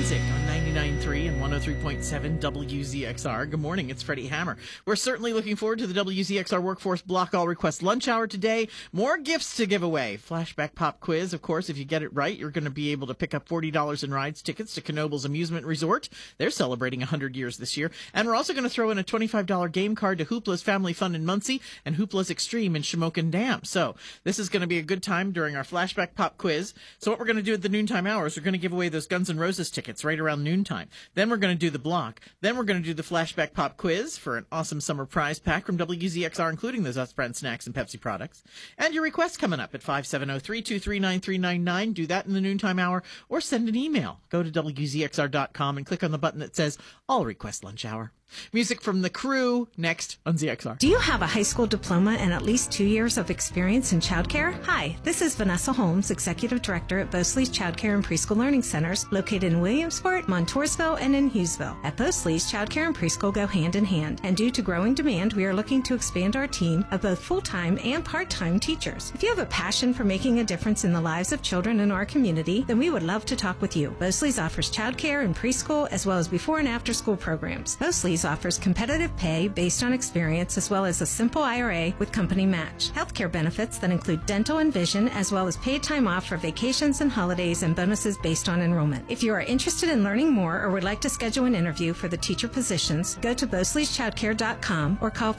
Music on 99.3 and 103.7 WZXR. Good morning, it's Freddie Hammer. We're certainly looking forward to the WZXR Workforce Block All Request Lunch Hour today. More gifts to give away. Flashback Pop Quiz, of course, if you get it right, you're going to be able to pick up $40 in rides tickets to Knoebels Amusement Resort. They're celebrating 100 years this year. And we're also going to throw in a $25 game card to Hoopla's Family Fun in Muncie and Hoopla's Extreme in Shamokin Dam. So this is going to be a good time during our Flashback Pop Quiz. So what we're going to do at the noontime hours, we're going to give away those Guns N' Roses tickets right around noontime. Then we're going to do the block. Then we're going to do the Flashback Pop Quiz for an awesome summer prize pack from WZXR, including those Us Brand snacks and Pepsi products. And your requests coming up at 570-323-9399. Do that in the noontime hour or send an email. Go to WZXR.com and click on the button that says All Request Lunch Hour. Music from The Crew next on ZXR. Do you have a high school diploma and at least 2 years of experience in childcare? Hi, this is Vanessa Holmes, Executive Director at Bosley's Childcare and Preschool Learning Centers, located in Williamsport, Montoursville, and in Hughesville. At Bosley's, childcare and preschool go hand in hand, and due to growing demand, we are looking to expand our team of both full-time and part-time teachers. If you have a passion for making a difference in the lives of children in our community, then we would love to talk with you. Bosley's offers childcare and preschool, as well as before and after school programs. Bosley's offers competitive pay based on experience, as well as a simple IRA with company match. Healthcare benefits that include dental and vision, as well as paid time off for vacations and holidays, and bonuses based on enrollment. If you are interested in learning more or would like to schedule an interview for the teacher positions, go to Bosley'sChildcare.com or call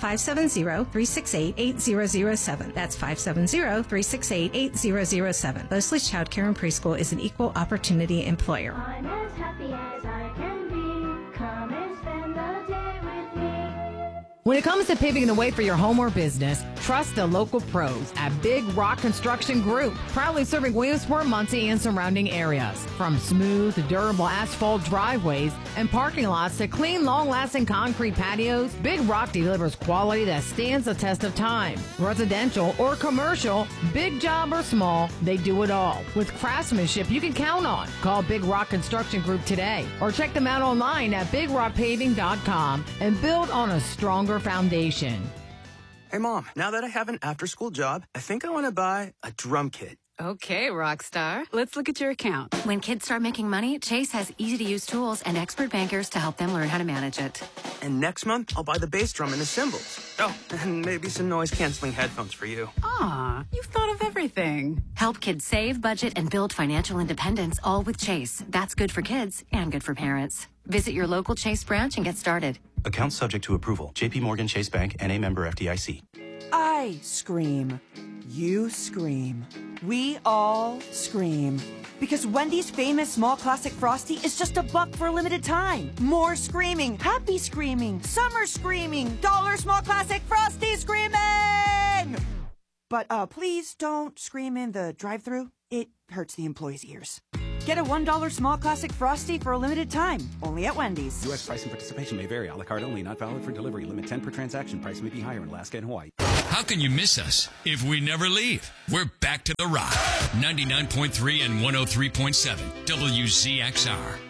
570-368-8007. That's 570-368-8007. Bosley's Childcare and Preschool is an equal opportunity employer. I'm as happy as I can be. Come and spend the day with me. When it comes to paving the way for your home or business, trust the local pros at Big Rock Construction Group, proudly serving Williamsport, Muncie, and surrounding areas. From smooth, durable asphalt driveways and parking lots to clean, long-lasting concrete patios, Big Rock delivers quality that stands the test of time. Residential or commercial, big job or small, they do it all. With craftsmanship you can count on. Call Big Rock Construction Group today or check them out online at BigRockPaving.com and build on a stronger foundation. Hey, Mom, now that I have an after-school job, I think I want to buy a drum kit. Okay, Rockstar. Let's look at your account. When kids start making money, Chase has easy-to-use tools and expert bankers to help them learn how to manage it. And next month, I'll buy the bass drum and the cymbals. Oh, and maybe some noise-canceling headphones for you. Aw, you've thought of everything. Help kids save, budget, and build financial independence, all with Chase. That's good for kids and good for parents. Visit your local Chase branch and get started. Account subject to approval. JP Morgan Chase Bank, N.A. member FDIC. I scream. You scream. We all scream. Because Wendy's famous small classic Frosty is just $1 for a limited time. More screaming, happy screaming, summer screaming, dollar small classic Frosty screaming! But please don't scream in the drive-thru. It hurts the employees' ears. Get a $1 small classic Frosty for a limited time, only at Wendy's. U.S. price and participation may vary. A la carte only, not valid for delivery. Limit 10 per transaction. Price may be higher in Alaska and Hawaii. How can you miss us if we never leave? We're back to the rock. 99.3 and 103.7 WZXR.